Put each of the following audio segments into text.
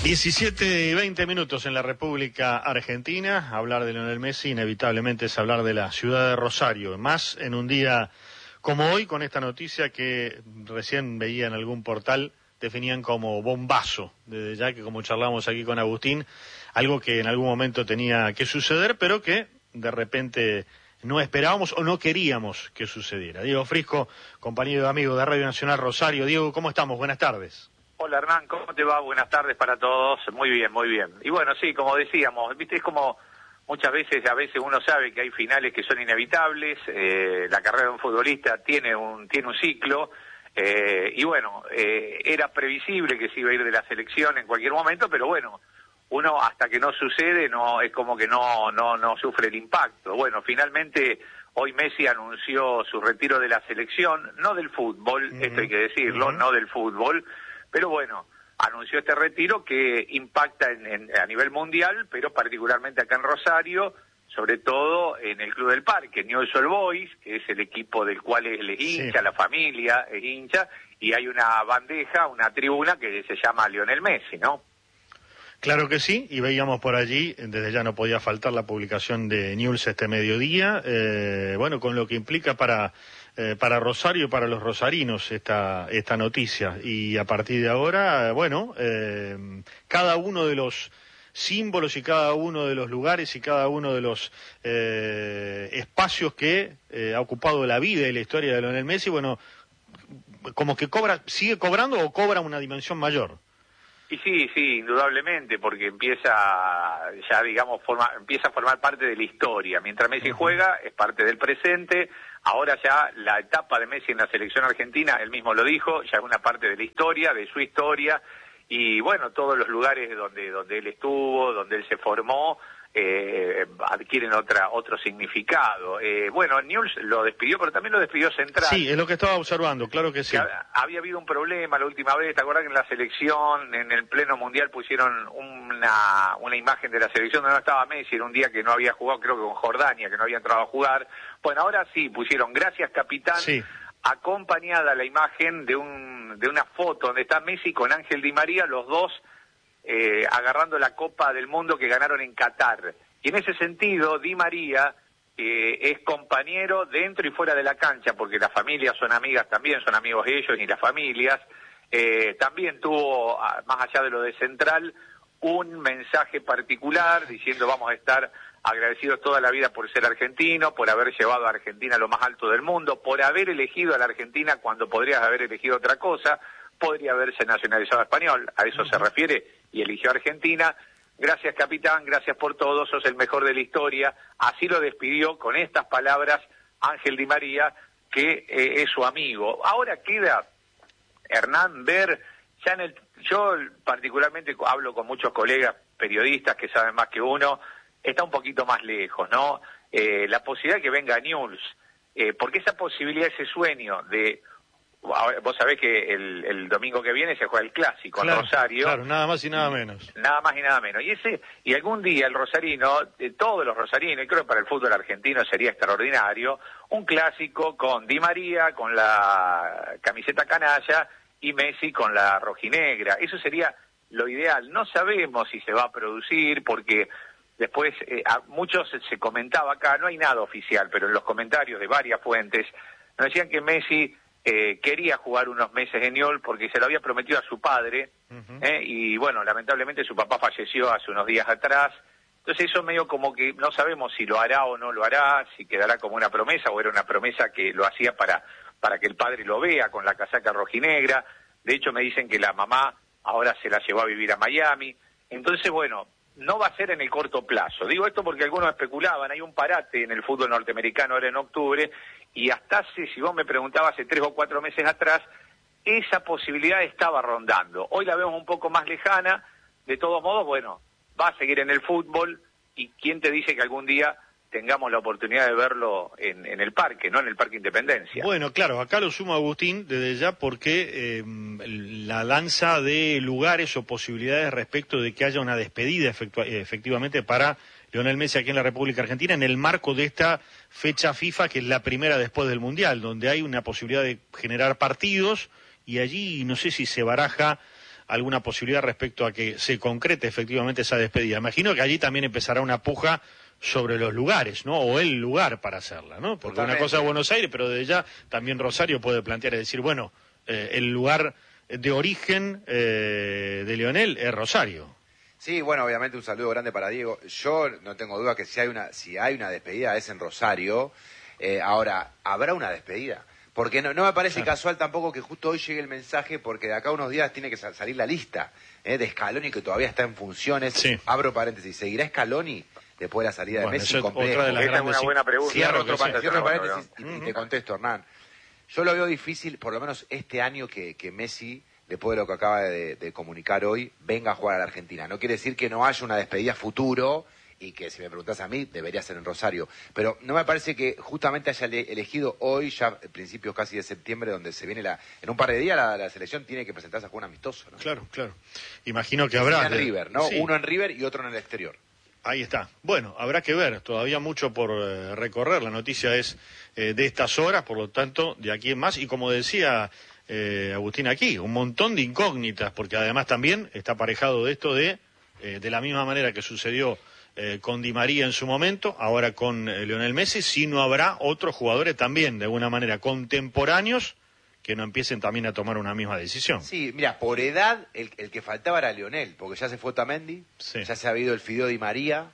17:20 en la República Argentina. Hablar de Lionel Messi inevitablemente es hablar de la ciudad de Rosario, más en un día como hoy, con esta noticia que recién veía en algún portal, definían como bombazo, desde ya que, como charlamos aquí con Agustín, algo que en algún momento tenía que suceder, pero que de repente no esperábamos o no queríamos que sucediera. Diego Frisco, compañero y amigo de Radio Nacional Rosario. Diego, ¿cómo estamos? Buenas tardes. Hola Hernán, ¿cómo te va? Buenas tardes para todos. Muy bien, muy bien. Y bueno, sí, como decíamos, viste, es como muchas veces, uno sabe que hay finales que son inevitables, la carrera de un futbolista tiene un ciclo, y bueno, era previsible que se iba a ir de la selección en cualquier momento, pero bueno, uno hasta que no sucede, no es como que no sufre el impacto. Bueno, finalmente hoy Messi anunció su retiro de la selección, no del fútbol, esto hay que decirlo, no del fútbol, pero bueno, anunció este retiro que impacta a nivel mundial, pero particularmente acá en Rosario, sobre todo en el Club del Parque, Newell's Old Boys, que es el equipo del cual él es hincha, la familia es hincha, y hay una bandeja, una tribuna que se llama Lionel Messi, ¿no? Claro que sí, y veíamos por allí, desde ya no podía faltar la publicación de Newell's este mediodía, bueno, con lo que implica para Rosario y para los rosarinos esta noticia. Y a partir de ahora, bueno, cada uno de los símbolos y cada uno de los lugares y cada uno de los espacios que ha ocupado la vida y la historia de Lionel Messi, bueno, como que sigue cobrando o cobra una dimensión mayor. Y sí, indudablemente, porque empieza a formar parte de la historia. Mientras Messi juega, es parte del presente. Ahora ya la etapa de Messi en la selección argentina, él mismo lo dijo, ya es una parte de la historia, de su historia, y bueno, todos los lugares donde él estuvo, donde él se formó, adquieren otro significado. Bueno, Newell's lo despidió, pero también lo despidió Central. Sí, es lo que estaba observando, claro que sí. Había habido un problema la última vez, ¿te acuerdas que en la selección, en el pleno mundial, pusieron una imagen de la selección donde no estaba Messi, era un día que no había jugado, creo que con Jordania, que no había entrado a jugar? Bueno, ahora sí, pusieron gracias capitán, acompañada la imagen de una foto donde está Messi con Ángel Di María, los dos agarrando la Copa del Mundo que ganaron en Qatar. Y en ese sentido, Di María es compañero dentro y fuera de la cancha, porque las familias son amigas también, son amigos ellos y las familias. También tuvo, más allá de lo de Central, un mensaje particular diciendo: vamos a estar agradecidos toda la vida por ser argentino, por haber llevado a Argentina a lo más alto del mundo, por haber elegido a la Argentina cuando podrías haber elegido otra cosa, podría haberse nacionalizado español, a eso se refiere, y eligió Argentina. Gracias capitán, gracias por todo, sos el mejor de la historia. Así lo despidió con estas palabras Ángel Di María, que es su amigo. Ahora queda, Hernán, ver, yo particularmente hablo con muchos colegas periodistas que saben más que uno, está un poquito más lejos, ¿no? La posibilidad de que venga Newell's, porque esa posibilidad, ese sueño de... Vos sabés que el domingo que viene se juega el clásico en Rosario. Claro, nada más y nada menos. Nada más y nada menos. Y algún día el rosarino, todos los rosarinos, y creo que para el fútbol argentino sería extraordinario, un clásico con Di María, con la camiseta canalla, y Messi con la rojinegra. Eso sería lo ideal. No sabemos si se va a producir, porque después a muchos se comentaba acá, no hay nada oficial, pero en los comentarios de varias fuentes nos decían que Messi quería jugar unos meses en Newell's porque se lo había prometido a su padre, y bueno, lamentablemente su papá falleció hace unos días atrás. Entonces eso medio como que no sabemos si lo hará o no lo hará, si quedará como una promesa o era una promesa que lo hacía para que el padre lo vea con la casaca rojinegra. De hecho me dicen que la mamá ahora se la llevó a vivir a Miami. Entonces bueno, no va a ser en el corto plazo. Digo esto porque algunos especulaban, hay un parate en el fútbol norteamericano ahora en octubre, y hasta si vos me preguntabas hace 3 o 4 meses atrás, esa posibilidad estaba rondando. Hoy la vemos un poco más lejana. De todos modos, bueno, va a seguir en el fútbol, y quién te dice que algún día tengamos la oportunidad de verlo en el parque, no en el Parque Independencia. Bueno, claro, acá lo sumo Agustín desde ya porque la lanza de lugares o posibilidades respecto de que haya una despedida efectivamente para Lionel Messi aquí en la República Argentina en el marco de esta fecha FIFA, que es la primera después del Mundial, donde hay una posibilidad de generar partidos, y allí no sé si se baraja alguna posibilidad respecto a que se concrete efectivamente esa despedida. Imagino que allí también empezará una puja sobre los lugares, ¿no? O el lugar para hacerla, ¿no? Porque Totalmente. una cosa es Buenos Aires, pero desde ya también Rosario puede plantear y decir, bueno, el lugar de origen de Lionel es Rosario. Sí, bueno, obviamente un saludo grande para Diego. Yo no tengo duda que si hay una despedida es en Rosario. Ahora, ¿habrá una despedida? Porque no me parece casual tampoco que justo hoy llegue el mensaje, porque de acá a unos días tiene que salir la lista de Scaloni, que todavía está en funciones. Sí. Abro paréntesis, ¿seguirá Scaloni después de la salida de Messi? Esa es Complejo. otra de las Esa es grandes... una buena pregunta. Cierro Cierro paréntesis y te contesto, Hernán. Yo lo veo difícil, por lo menos este año, que Messi, después de lo que acaba de comunicar hoy, venga a jugar a la Argentina. No quiere decir que no haya una despedida futuro y que, si me preguntás a mí, debería ser en Rosario. Pero no me parece que justamente haya elegido hoy, ya principios casi de septiembre, donde se viene en un par de días la selección tiene que presentarse a jugar un amistoso, ¿no? Claro, claro. Imagino que habrá... En River, ¿no? Sí. Uno en River y otro en el exterior. Ahí está. Bueno, habrá que ver, todavía mucho por recorrer. La noticia es de estas horas, por lo tanto, de aquí en más. Y como decía Agustín aquí, un montón de incógnitas, porque además también está aparejado de esto de la misma manera que sucedió con Di María en su momento, ahora con Lionel Messi, si no habrá otros jugadores también, de alguna manera, contemporáneos, que no empiecen también a tomar una misma decisión. Sí, mira, por edad, el que faltaba era Lionel, porque ya se fue Otamendi, ya se ha habido el Fideo Di María,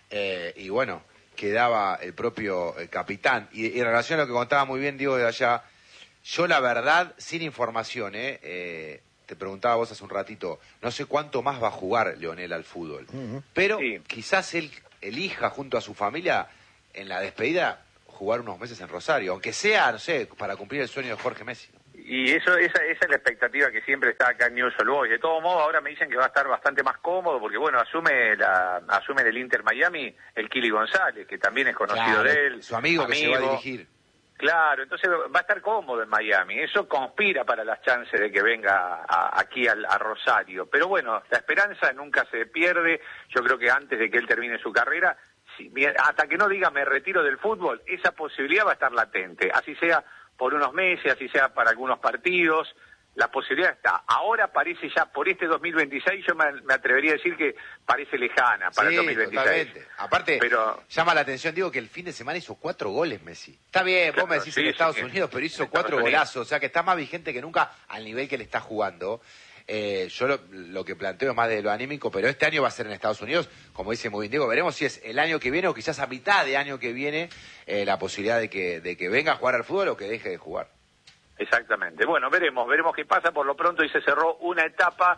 y bueno, quedaba el propio capitán. Y en relación a lo que contaba muy bien Diego de allá, yo la verdad, sin información, te preguntaba vos hace un ratito, no sé cuánto más va a jugar Lionel al fútbol, pero quizás él elija junto a su familia en la despedida jugar unos meses en Rosario, aunque sea, no sé, para cumplir el sueño de Jorge Messi, ¿no? Y esa es la expectativa que siempre está acá en Newell's Old Boys. De todos modos, ahora me dicen que va a estar bastante más cómodo, porque bueno, asume en el Inter Miami el Kili González, que también es conocido de él. Su amigo que se va a dirigir. Claro, entonces va a estar cómodo en Miami. Eso conspira para las chances de que venga aquí a Rosario. Pero bueno, la esperanza nunca se pierde. Yo creo que antes de que él termine su carrera, hasta que no diga me retiro del fútbol, esa posibilidad va a estar latente. Así sea por unos meses, así sea para algunos partidos, la posibilidad está. Ahora parece ya, por este 2026, yo me atrevería a decir que parece lejana para el 2026. Totalmente. Aparte, pero llama la atención, digo, que el fin de semana hizo 4 goles Messi. Está bien, claro, vos me decís sí, en Estados sí, Unidos, pero hizo en 4 Estados Unidos. golazos, o sea que está más vigente que nunca al nivel que le está jugando. Yo lo que planteo es más de lo anímico, pero este año va a ser en Estados Unidos, como dice muy bien Diego, veremos si es el año que viene o quizás a mitad de año que viene la posibilidad de que venga a jugar al fútbol o que deje de jugar. Exactamente. Bueno, veremos qué pasa. Por lo pronto, y se cerró una etapa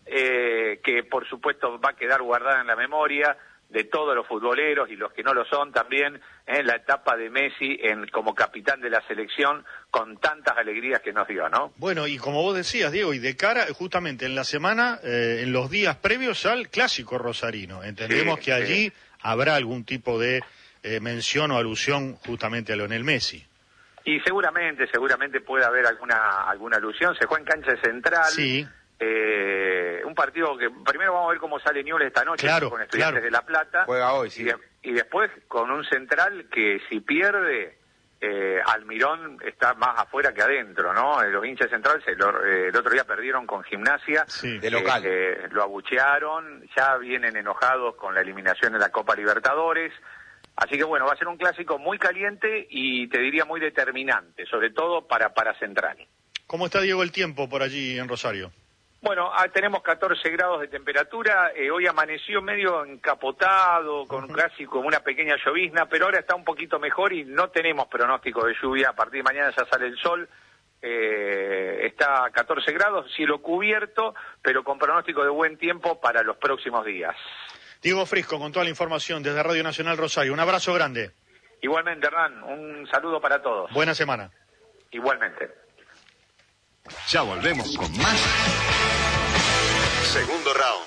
que, por supuesto, va a quedar guardada en la memoria de todos los futboleros y los que no lo son también, en la etapa de Messi como capitán de la selección, con tantas alegrías que nos dio, ¿no? Bueno, y como vos decías, Diego, y de cara justamente en la semana, en los días previos al clásico rosarino, entendemos que allí habrá algún tipo de mención o alusión justamente a Lionel Messi. Y seguramente puede haber alguna alusión. Se juega en cancha central. Sí. Un partido que primero vamos a ver cómo sale Newell's esta noche con Estudiantes de La Plata. Juega hoy, sí. Y después con un central que si pierde, Almirón está más afuera que adentro, ¿no? Los hinchas centrales el otro día perdieron con Gimnasia. Sí. De local. Lo abuchearon, ya vienen enojados con la eliminación de la Copa Libertadores. Así que bueno, va a ser un clásico muy caliente y te diría muy determinante, sobre todo para Central. ¿Cómo está, Diego, el tiempo por allí en Rosario? Bueno, tenemos 14 grados de temperatura, hoy amaneció medio encapotado, con casi como una pequeña llovizna, pero ahora está un poquito mejor y no tenemos pronóstico de lluvia. A partir de mañana ya sale el sol, está a 14 grados, cielo cubierto, pero con pronóstico de buen tiempo para los próximos días. Diego Frisco, con toda la información desde Radio Nacional Rosario. Un abrazo grande. Igualmente, Hernán, un saludo para todos. Buena semana. Igualmente. Ya volvemos con más. Segundo round.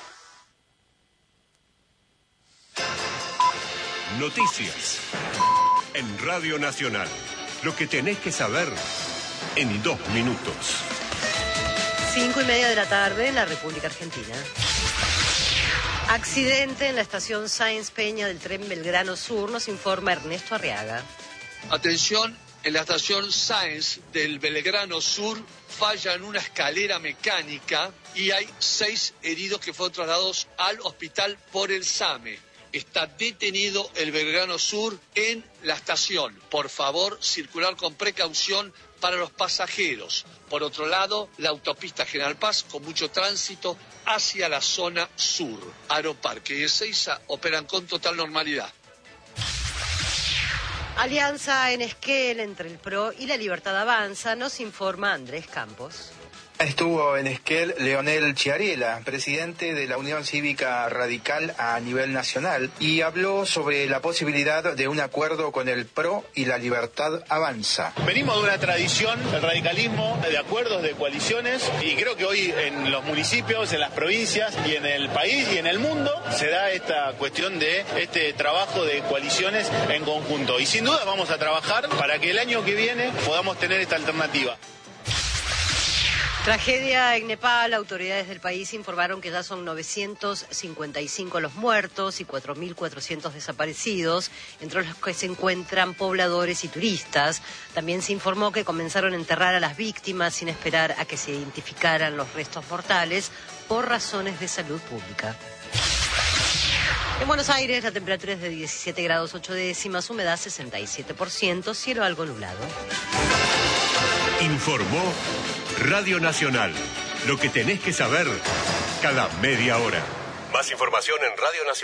Noticias en Radio Nacional. Lo que tenés que saber en 2 minutos. 5:30 de la tarde en la República Argentina. Accidente en la estación Sáenz Peña del tren Belgrano Sur, nos informa Ernesto Arriaga. Atención En la estación Sáenz del Belgrano Sur falla en una escalera mecánica y hay 6 heridos que fueron trasladados al hospital por el SAME. Está detenido el Belgrano Sur en la estación. Por favor, circular con precaución para los pasajeros. Por otro lado, la autopista General Paz con mucho tránsito hacia la zona sur. Aeroparque y Ezeiza operan con total normalidad. Alianza en Esquel entre el PRO y la Libertad Avanza, nos informa Andrés Campos. Estuvo en Esquel Leonel Chiariela, presidente de la Unión Cívica Radical a nivel nacional, y habló sobre la posibilidad de un acuerdo con el PRO y la Libertad Avanza. Venimos de una tradición del radicalismo, de acuerdos, de coaliciones, y creo que hoy en los municipios, en las provincias y en el país y en el mundo se da esta cuestión de este trabajo de coaliciones en conjunto. Y sin duda vamos a trabajar para que el año que viene podamos tener esta alternativa. Tragedia en Nepal. Autoridades del país informaron que ya son 955 los muertos y 4.400 desaparecidos, entre los que se encuentran pobladores y turistas. También se informó que comenzaron a enterrar a las víctimas sin esperar a que se identificaran los restos mortales por razones de salud pública. En Buenos Aires la temperatura es de 17 grados 8 décimas, humedad 67%, cielo algo nublado. Informó Radio Nacional. Lo que tenés que saber cada media hora. Más información en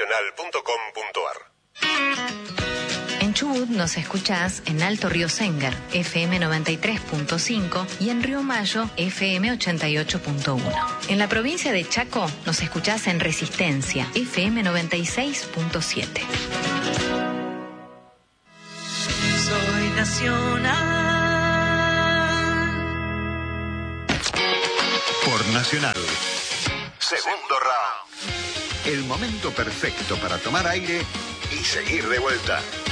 radionacional.com.ar. En Chubut nos escuchás en Alto Río Sengar, FM 93.5 y en Río Mayo, FM 88.1. En la provincia de Chaco nos escuchás en Resistencia, FM 96.7. Soy nacional. Por Nacional. Segundo round. El momento perfecto para tomar aire y seguir de vuelta.